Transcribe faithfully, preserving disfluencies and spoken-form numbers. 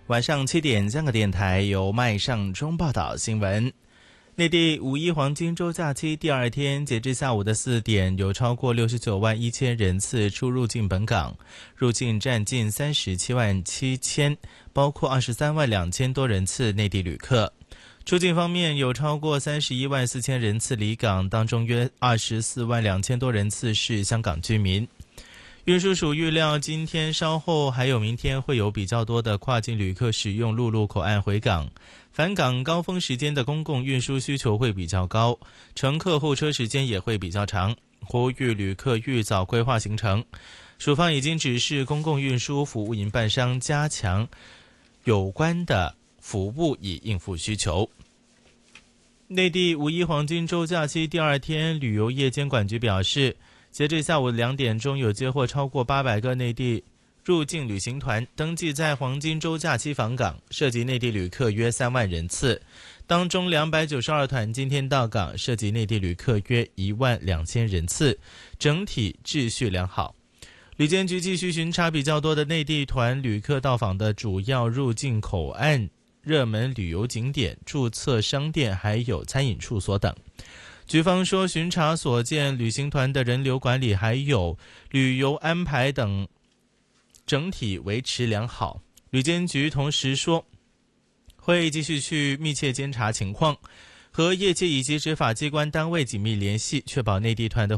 晚上七点，香港电台由麦尚中报道新闻。内地五一黄金周假期第二天，截至下午的四点，有超过六十九万一千人次出入境本港，入境占近三十七万七千，包括二十三万两千多人次内地旅客。出境方面，有超过三十一万四千人次离港，当中约二十四万两千多人次是香港居民。运输署预料，今天稍后还有明天会有比较多的跨境旅客使用陆路口岸回港，返港高峰时间的公共运输需求会比较高，乘客候车时间也会比较长，呼吁旅客预早规划行程。署方已经指示公共运输服务营办商加强有关的服务，以应付需求。内地五一黄金周假期第二天，旅游业监管局表示，截至下午两点钟，有接获超过八百个内地入境旅行团登记在黄金周假期访港，涉及内地旅客约三万人次，当中两百九十二团今天到港，涉及内地旅客约一万两千人次，整体秩序良好。旅监局继续巡查比较多的内地团旅客到访的主要入境口岸、热门旅游景点、注册商店还有餐饮处所等。局方说，巡查所见旅行团的人流管理还有旅游安排等整体维持良好。旅监局同时说，会继续去密切监察情况，和业界以及执法机关单位紧密联系，确保内地团的